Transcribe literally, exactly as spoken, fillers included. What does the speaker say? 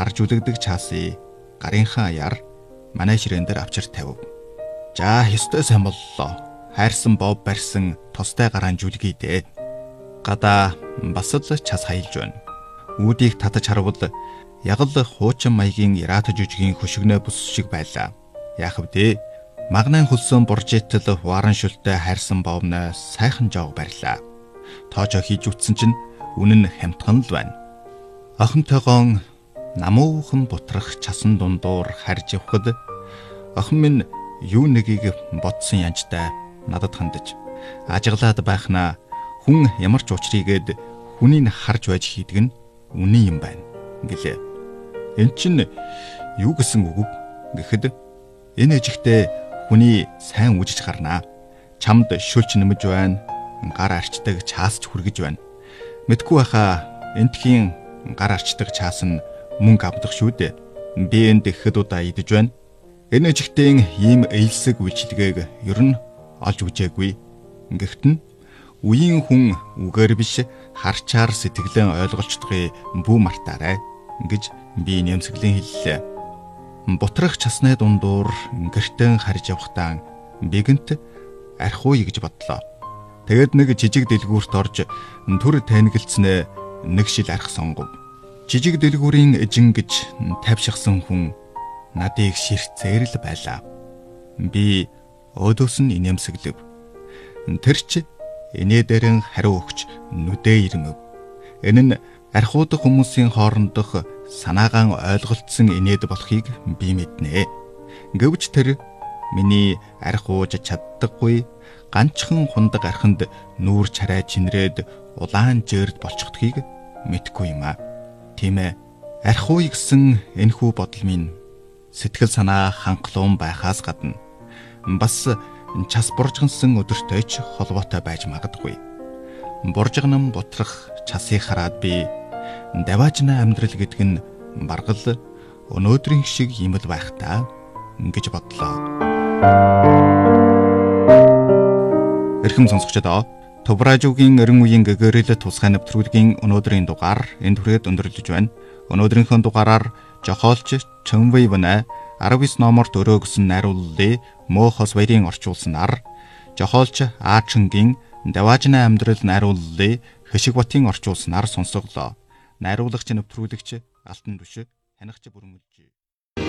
харж үлгдэг чаасыг гарынхаа яар манай ширээн дээр авчир тавив. За хэстэй сайн боллоо. Хайрсан бов барьсан тостой гараан жүлгий дээ. Гадаа бас л час хаялж байна. Үүдийг татаж харвал яг л хуучин маягийн ирата жүжигийн хөшигнөө бүс шиг байлаа. Яах вэ? Магнан хөлсөн боржитл варан шүлтэй хайрсан бовноо сайхан жоог барьлаа. Тоожоо хийж үтсэн чинь үнэн хямдхан л байна. Охинтойгоо намуухан бутрах часан дундуур харж явхад охин минь юу нэгийг бодсон янжтай надад хандаж ажиглаад байхнаа хүн ямар ч учрыгээд хүнийг харж байж хийдэг нь үнэн юм байна гэлээ. Эн чинь юу гэсэн үг гэхэд энэ ижигтэй хүний сайн үжиж гарнаа. Чамд шүлч нэмж байна. Гар арчдаг чаас ч хүргэж байна. Мэдгүй байхаа энтхийн гар арчдаг чаас нь мөнгө авдаг шүү дээ. Би энд ихэд удаа идэж байна. Энэ ижигтийн ийм эйлсэг үйлчилгээг ер нь олж үзээгүй. Гэхдээ нь үеийн хүн үгээр биш харчаар сэтгэлэн ойлголцдгийг бүү мартаарай гэж би нэмсэглэн хэллээ. Бутрах часны дундуур гэртэн харж явхдаа бигэнт архиуй гэж бодлоо. Тэгэд нэг жижиг дэлгүүрт орж түр танигилцнээ нэг шил арх сонгов. Жижиг дэлгүүрийн эжин гэж тавьшихсан хүн надыг ширцээр л байлаа. Би өөдөөс нь инээмсэглэв. Тэр ч инээ дээрэн хариу өгч нүдээ ирмэв. Энэ нь архиудах хүмүүсийн хоорондох санаагаан ойлголцсон инээд болохыг би мэднэ. Гэвч тэр миний архиууж чаддаггүй ганчхан хундаг архинд нүүр чарай чинрээд улаан жирд болчихдгийг мэдгүй юм аа. Тийм ээ. Архиуй гэсэн энэхүү бодол минь сэтгэл санаа хангалуун байхаас гадна бас час буржгансан өдөртэй ч холбоотой байж магадгүй. Буржгнам бутрах часыг хараад би даваажна амьдрал гэдэг нь баргал өнөөдрийн шиг юм л байх та гэж бодлоо. Эрхэм сонсогчдоо, Тубраажуугийн эрен үеийн гэгэрэл тусгай нэвтрүүлгийн өнөөдрийн дугаар энд хүрээд өндөрлөж байна. Өнөөдрийнхөө дугаараар жохоолч Чөнвэйвнэ арвис номорт өрөөгсөн найрууллыг Мө Хос баярын орчуулснаар жохоолч Аачингийн даваажна амьдрал найрууллыг Хэшигбатын орчуулснаар сонсоглоо. Найруулагч нэвтрүүлэгч Алтан Түш, хянагч Бүрэн Үлжи.